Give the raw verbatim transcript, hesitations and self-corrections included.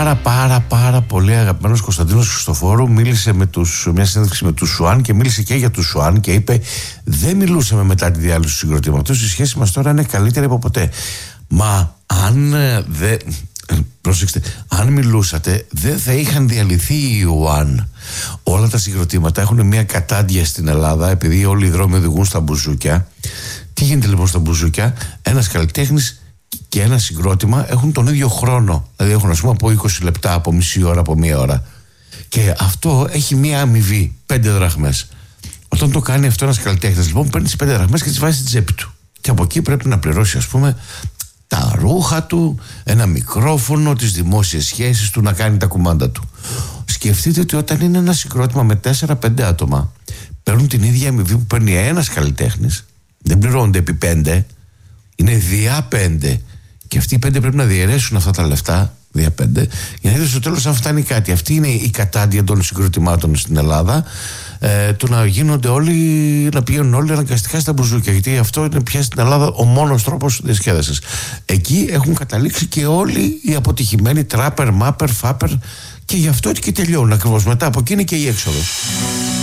πάρα πάρα πάρα πολύ αγαπημένος Κωνσταντίνος Χριστοφόρου μίλησε με τους, μια συνέντευξη με τους Σουάν και μίλησε και για τους Σουάν και είπε δεν μιλούσαμε μετά τη διάλυση του συγκροτήματος, η σχέση μας τώρα είναι καλύτερη από ποτέ. Μα αν δεν... Πρόσεξτε, αν μιλούσατε δεν θα είχαν διαλυθεί οι Ιουάν. Όλα τα συγκροτήματα έχουν μια κατάντια στην Ελλάδα επειδή όλοι οι δρόμοι οδηγούν στα μπουζούκια. Τι γίνεται λοιπόν στα μπουζούκια? Ένας καλλιτέχνης και ένα συγκρότημα έχουν τον ίδιο χρόνο. Δηλαδή έχουν ας πούμε από είκοσι λεπτά, από μισή ώρα, από μία ώρα. Και αυτό έχει μία αμοιβή, πέντε δραχμές. Όταν το κάνει αυτό ένας καλλιτέχνης, λοιπόν, παίρνει τις πέντε δραχμές και τις βάζει στη τσέπη του. Και από εκεί πρέπει να πληρώσει, ας πούμε, τα ρούχα του, ένα μικρόφωνο, τις δημόσιες σχέσεις του, να κάνει τα κουμάντα του. Σκεφτείτε ότι όταν είναι ένα συγκρότημα με τέσσερα πέντε άτομα, παίρνουν την ίδια αμοιβή που παίρνει ένας καλλιτέχνης. Δεν πληρώνονται επί πέντε, είναι διά πέντε. Και αυτοί οι πέντε πρέπει να διαιρέσουν αυτά τα λεφτά, διά πέντε, για να δείτε στο τέλος αν φτάνει κάτι. Αυτή είναι η κατάντια των συγκροτημάτων στην Ελλάδα. Ε, το να γίνονται όλοι, να πηγαίνουν όλοι αναγκαστικά στα μπουζούκια. Γιατί αυτό είναι πια στην Ελλάδα ο μόνος τρόπος διασκέδασης. Εκεί έχουν καταλήξει και όλοι οι αποτυχημένοι τράπερ, μάπερ, φάπερ. Και γι' αυτό και τελειώνουν ακριβώς. Μετά από εκεί είναι και η έξοδος.